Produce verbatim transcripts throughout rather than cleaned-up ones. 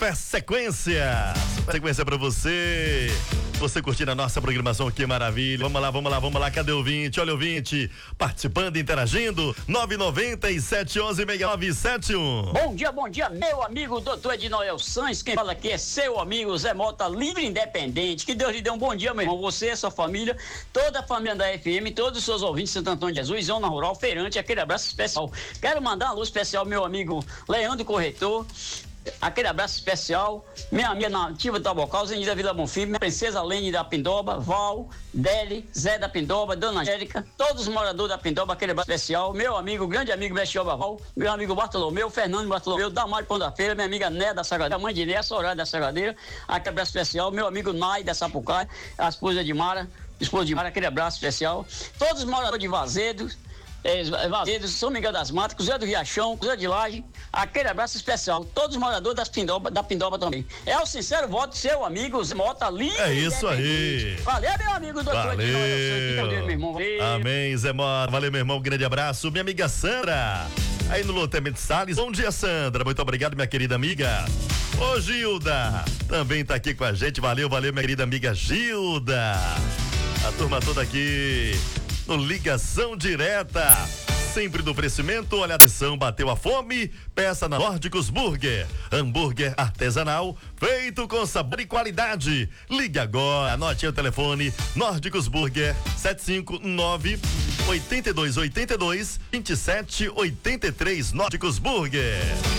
Super sequência. Super sequência pra você. Você curtindo a nossa programação, que maravilha. Vamos lá, vamos lá, vamos lá. Cadê o ouvinte? Olha o ouvinte participando, interagindo. nove nove sete um um, seis nove sete um. Bom dia, bom dia, meu amigo doutor Ednoel Sanz. Quem fala aqui é seu amigo Zé Mota, livre e independente. Que Deus lhe dê um bom dia, meu irmão. Você, sua família, toda a família da F M, todos os seus ouvintes de Santo Antônio de Jesus, Zona Rural, Feirante, aquele abraço especial. Quero mandar uma luz especial ao meu amigo Leandro Corretor. Aquele abraço especial, minha amiga nativa do Tabocal, Zenida Vila Bonfim, minha princesa Lene da Pindoba, Val, Deli, Zé da Pindoba, Dona Angélica, todos os moradores da Pindoba, aquele abraço especial, meu amigo, grande amigo Mestioba Val, meu amigo Bartolomeu, Fernando Bartolomeu, Damário Pão da Feira, minha amiga Né da Sagadeira, a mãe de Né, a Soraya da Sagadeira, aquele abraço especial, meu amigo Nai da Sapucaia, a esposa de Mara, esposa de Mara, aquele abraço especial, todos os moradores de Vazedos, É, São Miguel das Matas, Cruzeiro do Riachão, Cruzeiro de Laje, aquele abraço especial, todos os moradores das Pindoba, da Pindoba também. É o sincero voto do seu amigo Zé Mota Livre. É isso aí. Valeu, meu amigo doutor. Valeu. Valeu, meu irmão. Valeu. Amém, Zé Mota. Valeu, meu irmão. Um grande abraço. Minha amiga Sandra, aí no loteamento Salles. Bom dia, Sandra. Muito obrigado, minha querida amiga. Ô, Gilda, também tá aqui com a gente. Valeu, valeu, minha querida amiga Gilda. A turma toda aqui no Ligação Direta, sempre do oferecimento. Olha, atenção, bateu a fome, peça na Nórdicos Burger, hambúrguer artesanal, feito com sabor e qualidade. Ligue agora, anote aí o telefone, Nórdicos Burger, sete cinco nove, oito dois oito dois, dois sete oito três, Nórdicos Burger.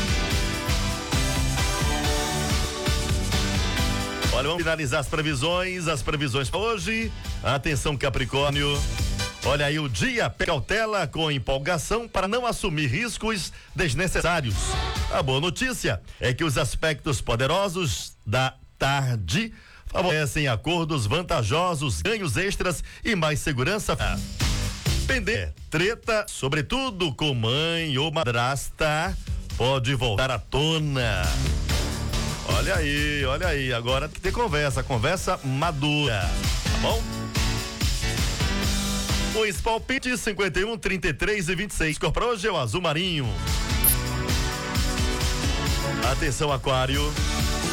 Olha, vamos finalizar as previsões, as previsões para hoje. Atenção, Capricórnio. Olha aí o dia, cautela com empolgação para não assumir riscos desnecessários. A boa notícia é que os aspectos poderosos da tarde favorecem acordos vantajosos, ganhos extras e mais segurança. Pender, treta, sobretudo com mãe ou madrasta, pode voltar à tona. Olha aí, olha aí, agora tem que ter conversa, conversa madura, tá bom? Os palpites cinquenta e um, trinta e três e vinte e seis. Cor pra hoje é o azul marinho. Atenção, Aquário.